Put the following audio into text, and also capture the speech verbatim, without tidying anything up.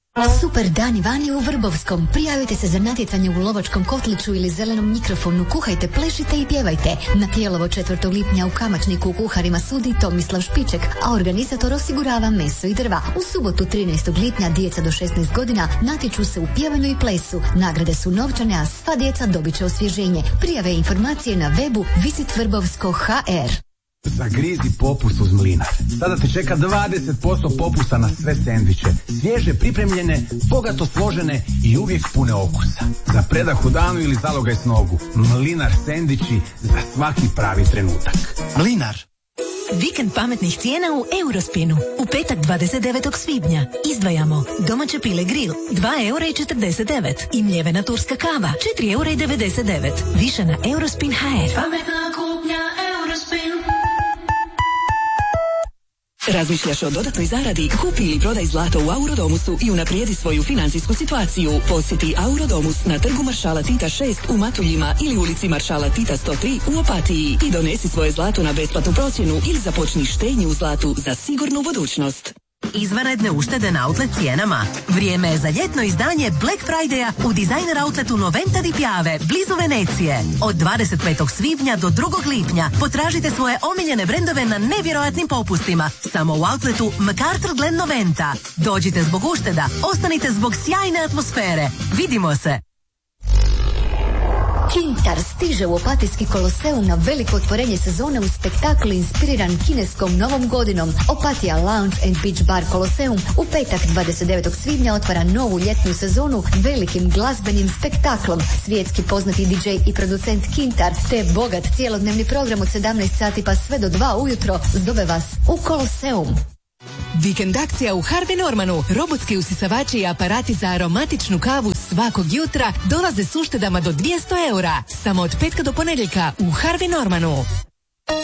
Super dani vani u Vrbovskom. Prijavite se za natjecanje u lovačkom kotliću ili zelenom mikrofonu. Kuhajte, plešite i pjevajte. Na Tijelovo četvrtog lipnja u Kamačniku kuharima sudi Tomislav Špiček, a organizator osigurava meso i drva. U subotu trinaestog lipnja djeca do šesnaest godina natječu se u pjevanju i plesu. Nagrade su novčane, a sva djeca dobit će osvježenje. Prijave i informacije na webu visit vrbovsko punto ha er. Zagrizi popust uz Mlinar. Sada te čeka dvadeset posto popusta na sve sendviče. Svježe pripremljene, bogato složene i uvijek pune okusa. Za predah u danu ili zalogaj s nogu. Mlinar sendviči za svaki pravi trenutak. Mlinar. Vikend pametnih cijena u Eurospinu. U petak dvadeset devetog svibnja izdvajamo domaće pile grill dva eura i četrdeset devet i mljevena turska kava četiri eura i devedeset devet. Više na eurospin punto ha er. Pametna kupnja Eurospin. Razmišljaš o dodatnoj zaradi? Kupi ili prodaj zlato u Aurodomusu i unaprijedi svoju financijsku situaciju. Posjeti Aurodomus na trgu Maršala Tita šest u Matuljima ili ulici Maršala Tita sto tri u Opatiji i donesi svoje zlato na besplatnu procjenu ili započni štednju u zlatu za sigurnu budućnost. Izvanredne uštede na outlet cijenama. Vrijeme je za ljetno izdanje Black Friday-a u dizajner outletu Noventa di Piave, blizu Venecije. Od dvadeset petog svibnja do drugog lipnja potražite svoje omiljene brendove na nevjerojatnim popustima. Samo u outletu MacArthur Glen Noventa. Dođite zbog ušteda, ostanite zbog sjajne atmosfere. Vidimo se! Kintar stiže u Opatijski koloseum na veliko otvorenje sezone u spektakl inspiriran kineskom novom godinom. Opatija Lounge and Beach Bar Koloseum u petak dvadeset devetog svibnja otvara novu ljetnu sezonu velikim glazbenim spektaklom. Svjetski poznati di džej i producent Kintar te bogat cijelodnevni program od sedamnaest sati pa sve do dva ujutro zove vas u Koloseum. Vikend akcija u Harvey Normanu. Robotski usisavači i aparati za aromatičnu kavu svakog jutra dolaze s uštedama do dvjesto eura. Samo od petka do ponedjeljka u Harvey Normanu.